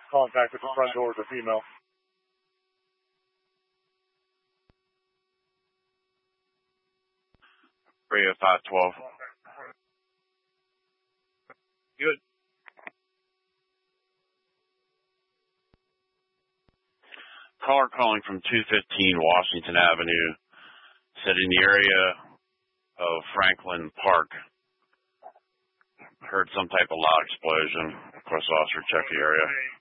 Contact at the front door is a female. Radio 512. Good. Caller calling from 215 Washington Avenue said in the area of Franklin Park heard some type of loud explosion. Of course, officer checked the area.